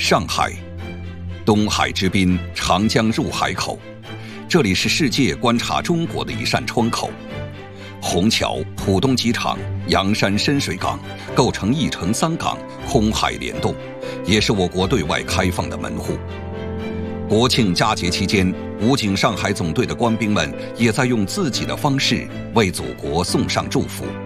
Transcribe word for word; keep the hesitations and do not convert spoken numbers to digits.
上海，东海之滨，长江入海口，这里是世界观察中国的一扇窗口。虹桥、浦东机场、洋山深水港构成一城三港，空海联动，也是我国对外开放的门户。国庆佳节期间，武警上海总队的官兵们也在用自己的方式为祖国送上祝福。